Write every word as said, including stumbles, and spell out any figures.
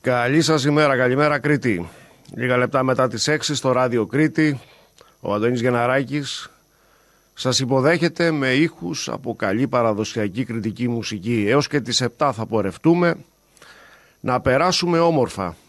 Καλή σας ημέρα, καλημέρα Κρήτη. Λίγα λεπτά μετά τις έξι στο ράδιο Κρήτη, ο Αντώνης Γενναράκης σας υποδέχεται με ήχους από καλή παραδοσιακή κρητική μουσική. Έως και τις επτά θα πορευτούμε να περάσουμε όμορφα.